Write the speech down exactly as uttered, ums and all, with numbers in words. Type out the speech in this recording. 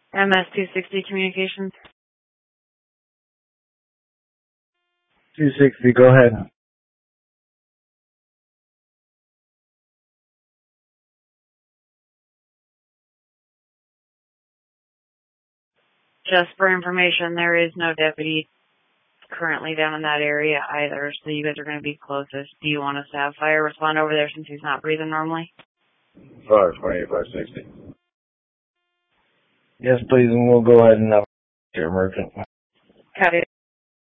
M S two sixty Communications. two sixty, go ahead. Just for information, there is no deputy currently down in that area either, so you guys are going to be closest. Do you want us to have fire respond over there since he's not breathing normally? Five twenty-eight, five sixty. Yes, please, and we'll go ahead and have your emergent. Copy.